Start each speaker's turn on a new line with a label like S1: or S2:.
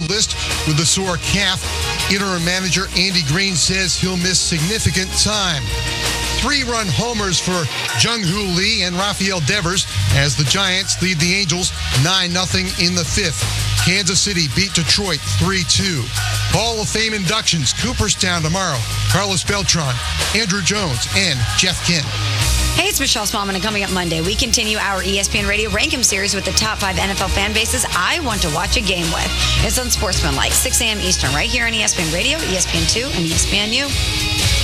S1: list with a sore calf. Interim manager Andy Green says he'll miss significant time. 3-run homers for Jung-Hoo Lee and Rafael Devers as the Giants lead the Angels 9-0 in the 5th. Kansas City beat Detroit 3-2. Hall of Fame inductions, Cooperstown tomorrow. Carlos Beltran, Andrew Jones, and Jeff Kent.
S2: Hey, it's Michelle Smallman, and coming up Monday, we continue our ESPN Radio Rank 'em series with the top 5 NFL fan bases I want to watch a game with. It's on Sportsmanlike, 6 a.m. Eastern, right here on ESPN Radio, ESPN2, and ESPNU.